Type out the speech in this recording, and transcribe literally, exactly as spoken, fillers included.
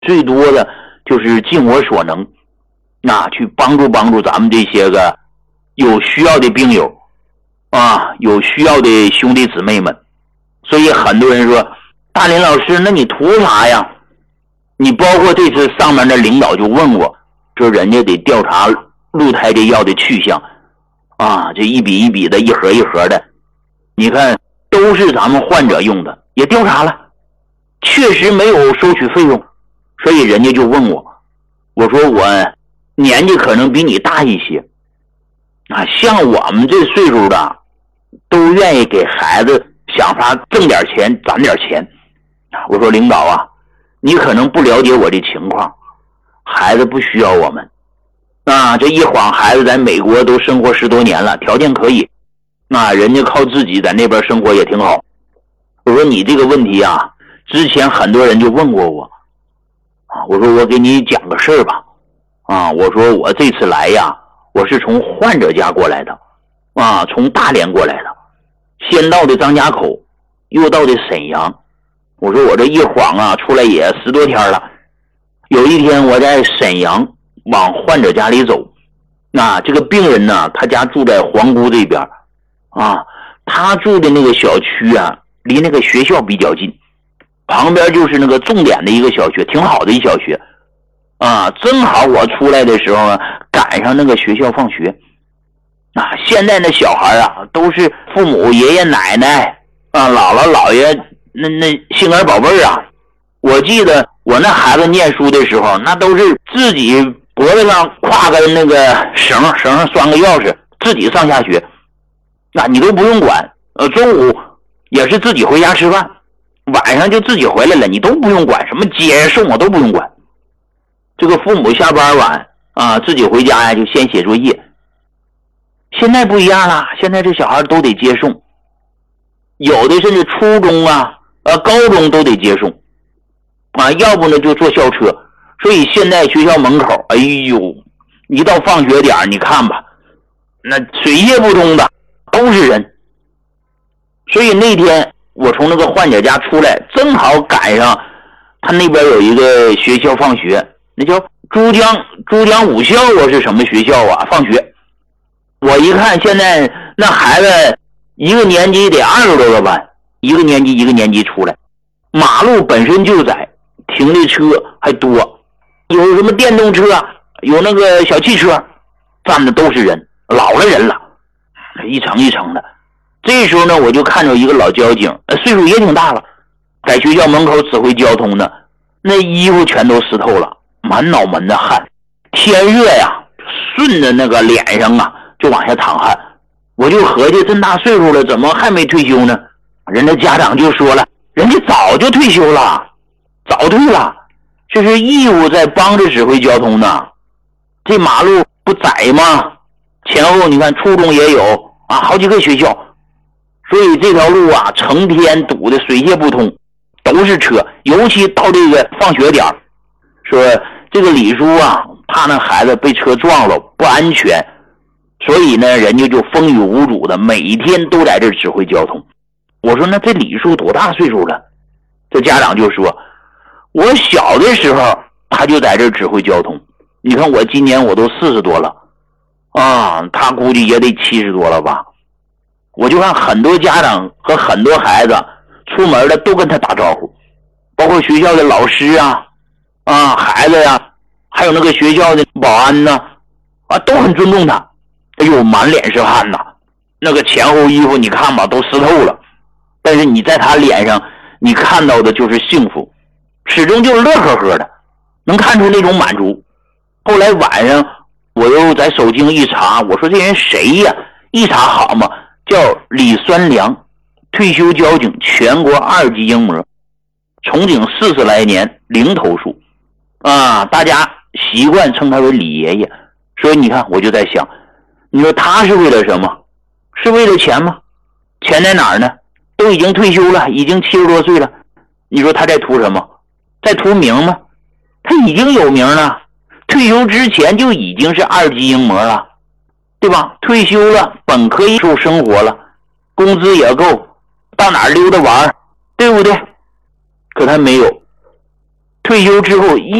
最多的就是尽我所能，那去帮助帮助咱们这些个有需要的病友啊，有需要的兄弟姊妹们。所以很多人说，大林老师，那你图啥呀？你包括这次上面的领导就问我，说人家得调查鹿胎这药的去向啊，这一笔一笔的，一盒一盒的，你看都是咱们患者用的，也调查了，确实没有收取费用。所以人家就问我，我说我年纪可能比你大一些啊，像我们这岁数的都愿意给孩子想法挣点钱攒点钱。我说领导啊，你可能不了解我的情况，孩子不需要我们啊，这一晃孩子在美国都生活十多年了，条件可以，那人家靠自己在那边生活也挺好。我说你这个问题啊，之前很多人就问过我啊，我说我给你讲个事儿吧啊，我说我这次来呀，我是从患者家过来的啊，从大连过来的，先到的张家口，又到的沈阳。我说我这一晃啊，出来也十多天了。有一天我在沈阳往患者家里走，那这个病人呢，他家住在皇姑这边啊，他住的那个小区啊，离那个学校比较近，旁边就是那个重点的一个小学，挺好的一小学啊。正好我出来的时候啊，赶上那个学校放学啊。现在那小孩啊，都是父母爷爷奶奶啊，姥姥姥爷那那心儿宝贝儿啊。我记得我那孩子念书的时候，那都是自己脖子上挎个那个绳，绳上拴个钥匙，自己上下学，那你都不用管。呃，中午也是自己回家吃饭，晚上就自己回来了，你都不用管，什么接送我都不用管。这个父母下班晚啊，自己回家呀就先写作业。现在不一样了，现在这小孩都得接送，有的甚至初中啊、呃高中都得接送啊，要不呢就坐校车。所以现在学校门口，哎呦，一到放学点你看吧，那水泄不通的都是人。所以那天我从那个患者家出来，正好赶上他那边有一个学校放学，那叫珠江珠江武校啊，是什么学校啊？放学，我一看现在那孩子一个年级得二十多个班，一个年级一个年级出来，马路本身就窄，停的车还多，有什么电动车，有那个小汽车，站的都是人，老了人了，一层一层的。这时候呢，我就看着一个老交警，岁数也挺大了，在学校门口指挥交通的，那衣服全都湿透了，满脑门的汗，天热呀，顺着那个脸上啊就往下淌汗。我就合计这么大岁数了，怎么还没退休呢？人家家长就说了，人家早就退休了，早退了，这是义务在帮着指挥交通呢。这马路不窄吗？前后你看初中也有啊，好几个学校。所以这条路啊，成天堵得水泄不通，都是车，尤其到这个放学点，说这个李叔啊，怕那孩子被车撞了不安全，所以呢，人家就风雨无阻的每天都在这指挥交通。我说那这李叔多大岁数了？这家长就说，我小的时候他就在这指挥交通，你看我今年我都四十多了啊，他估计也得七十多了吧。我就看很多家长和很多孩子出门了都跟他打招呼，包括学校的老师啊啊孩子呀、啊，还有那个学校的保安呢 啊, 啊都很尊重他。哎呦，满脸是汗呐，那个前后衣服你看吧都湿透了，但是你在他脸上你看到的就是幸福，始终就是乐呵呵的，能看出那种满足。后来晚上我又在手机上一查，我说这人谁呀？一查好嘛，叫李酸良，退休交警，全国二级英模，从警四十来年零投诉啊，大家习惯称他为李爷爷。所以你看我就在想，你说他是为了什么？是为了钱吗？钱在哪儿呢？都已经退休了，已经七十多岁了，你说他在图什么？在图名吗？他已经有名了，退休之前就已经是二级英模了，对吧？退休了本可以受生活了，工资也够，到哪儿溜达玩，对不对？可他没有， 退休之后一